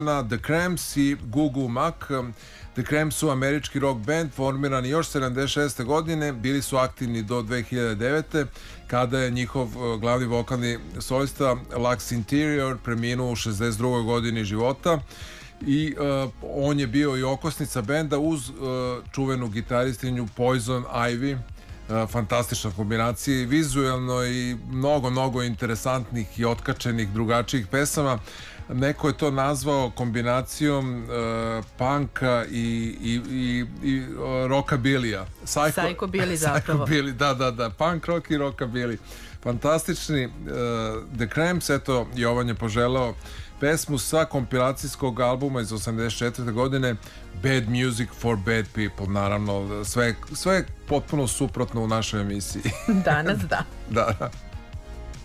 The Cramps i Gugu Mac. The Cramps su američki rock band formirani još 76. godine, bili su aktivni do 2009. kada je njihov glavni vokalni solista Lux Interior preminuo u 62. godini života i on je bio i okosnica benda uz čuvenu gitaristinju Poison Ivy. Fantastična kombinacija, vizuelno i mnogo interesantnih i otkačenih drugačijih pesama. Neko je to nazvao kombinacijom punka i rockabilija. Psychobilly zapravo. Da, punk rock i rockabilly. Fantastični. The Cramps, eto, Jovan je poželeo pesmu sa kompilacijskog albuma iz 84. godine Bad Music for Bad People. Naravno, sve je potpuno suprotno u našoj emisiji. Danas da. Da.